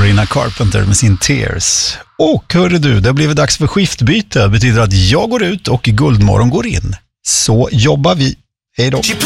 Sabrina Carpenter med sin Tears. Och hörru du, det har blivit dags för skiftbyte. Det betyder att jag går ut och Guldmorgon går in. Så jobbar vi. Hej då.